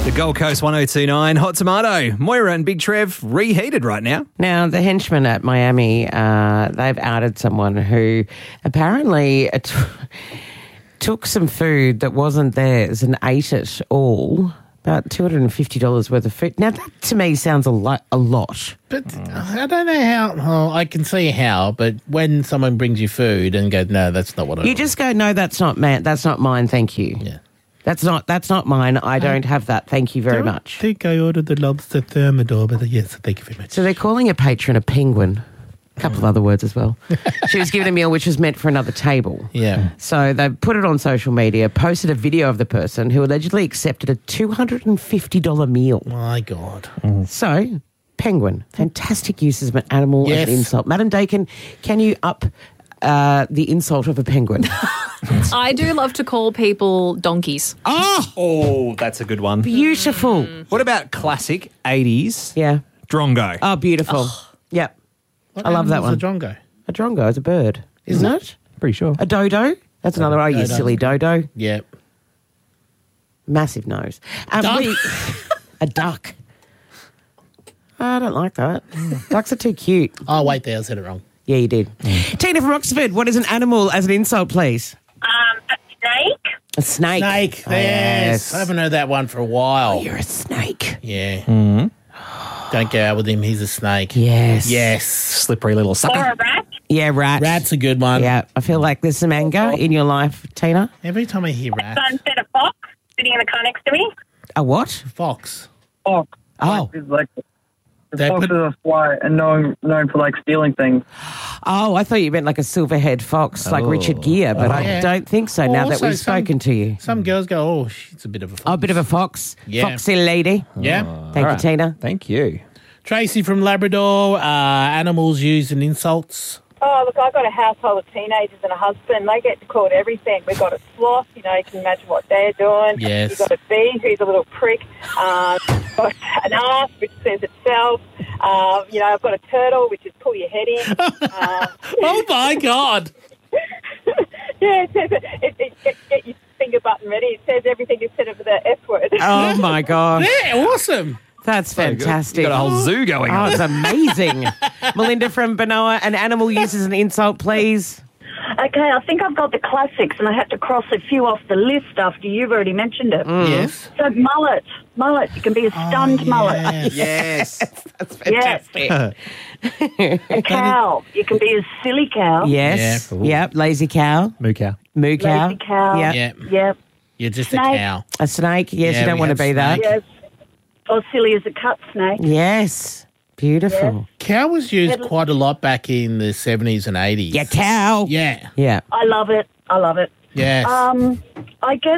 The Gold Coast 1029 Hot Tomato. Moira and Big Trev reheated right now. Now, the henchmen at Miami, they've outed someone who apparently took some food that wasn't theirs and ate it all. About $250 worth of food. Now, that to me sounds a lot. But I don't know how. Well, I can see how, but when someone brings you food and goes, no, that's not what I You want. just go, no, that's not mine, thank you. Yeah. That's not mine. I don't have that. Thank you very much. I think I ordered the lobster thermidor, but yes, thank you very much. So they're calling a patron a penguin. A couple of other words as well. She was given a meal which was meant for another table. Yeah. So they put it on social media, posted a video of the person who allegedly accepted a $250 meal. My God. So, penguin, fantastic use as an animal as an insult. Madam Dakin, can you up the insult of a penguin? I do love to call people donkeys. Oh, that's a good one. Beautiful. What about classic 80s? Yeah. Drongo. Oh, beautiful. Yep. I love that one. What's a drongo? A drongo is a bird, isn't it? Pretty sure. A dodo? That's another. Oh, you Dodo. silly dodo. Yeah. Massive nose. Duck? A duck. I don't like that. Ducks are too cute. Oh, wait there, I said it wrong. Yeah, you did. Tina from Oxford, what is an animal as an insult, please? A snake. A snake. Snake, Oh, yes. I haven't heard that one for a while. You're a snake. Yeah. Don't go out with him, he's a snake. Yes. Yes. Slippery little Or sucker. a rat. Yeah, rat. Rat's a good one. Yeah, I feel like there's some anger in your life, Tina. Every time I hear rat. Son said a fox sitting in the car next to me. A what? Fox. Fox. Oh. Is like the They fox put- is a fly and known for like stealing things. Oh, I thought you meant like a silverhead fox, like Richard Gere, but I yeah. don't think so now that Also, we've spoken to you. Some girls go, oh, she's a bit of a fox. Oh, a bit of a fox. Yeah. Foxy lady. Yeah. Thank you, Tina. Thank you. Tracy from Labrador, animals used in insults. Oh, look, I've got a household of teenagers and a husband. They get called everything. We've got a sloth, you can imagine what they're doing. Yes. You've got a bee who's a little prick. Got an arse, which says itself. I've got a turtle, which is pull your head in. Oh, my God. Yeah, it says get your finger button ready. It says everything instead of the F word. Oh, my gosh. Yeah, awesome. That's fantastic. You've got a whole zoo going Oh, on. it's amazing. Melinda from Benoa, an animal use as an insult, please. Okay, I think I've got the classics, and I had to cross a few off the list after you've already mentioned it. Yes. So mullet, it can be a stunned mullet. Yes. That's Yes. fantastic. A cow, you can be a silly cow. Yes. Yeah. Yep. Lazy cow. Moo cow. Moo cow. Lazy cow. Yep. Yeah. Yep. You're just Snake. a cow. A snake. Yes, Yeah, you don't we want to have be that. snake. Yes. Or silly as a cut snake. Yes. Beautiful. Cow was used quite a lot back in the 70s and 80s. Yeah, cow. Yeah. Yeah. I love it. Yes. I guess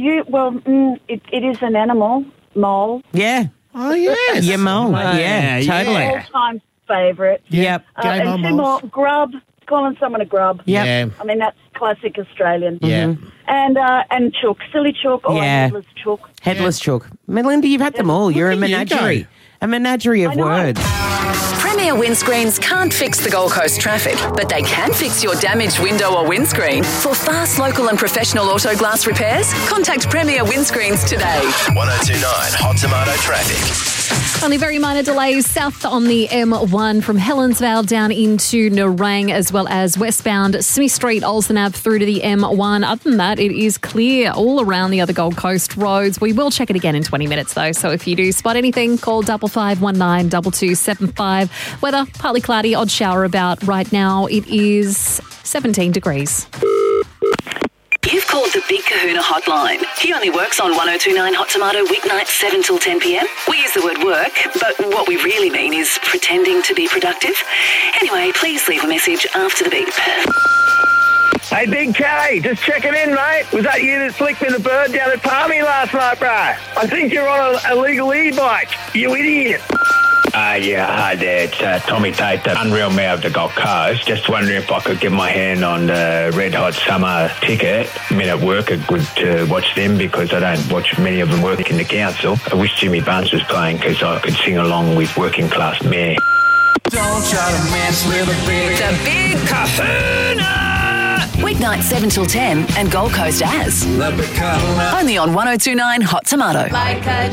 it is an animal, mole. Yeah. Oh, yes. Your mole. Yeah, totally. All-time favourite. Yep. Game on And two more, moles. grub, calling someone a grub. Yep. Yeah. I mean, that's classic Australian. Yeah. And chook, silly chook or Yeah. a headless chook. Headless chook. Melinda, you've had them all. You're a Look at you menagerie. go. A menagerie of I know. words. Premier Windscreens can't fix the Gold Coast traffic, but they can fix your damaged window or windscreen. For fast, local and professional auto glass repairs, contact Premier Windscreens today. 1029 Hot Tomato Traffic. Only very minor delays south on the M1 from Helensvale down into Nerang, as well as westbound Smith Street, Olsen Ave through to the M1. Other than that, it is clear all around the other Gold Coast roads. We will check it again in 20 minutes though, so if you do spot anything, call 5519 2275. Weather, partly cloudy, odd shower about. Right now it is 17 degrees. You've called the Big Kahuna hotline. He only works on 1029 Hot Tomato weeknights 7 till 10 p.m. We use the word work, but what we really mean is pretending to be productive. Anyway, please leave a message after the beep. Hey, Big K, just checking in, mate. Was that you that flicked me the bird down at Palmy last night, bro? I think you're on a legal e-bike, you idiot. Yeah, hi there. It's Tommy Tate, the Unreal Mayor of the Gold Coast. Just wondering if I could get my hand on the Red Hot Summer ticket. I mean, at work, it's good to watch them because I don't watch many of them work in the council. I wish Jimmy Barnes was playing because I could sing along with Working Class Mayor. Don't try to mess with a The Big Kahuna! Weeknight 7 till 10 and Gold Coast as. Only on 1029 Hot Tomato. Like a